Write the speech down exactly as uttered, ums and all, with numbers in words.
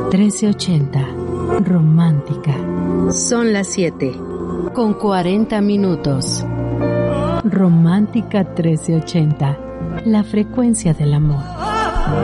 trece ochenta, romántica. Son las siete, con cuarenta minutos. Romántica trece ochenta, la frecuencia del amor.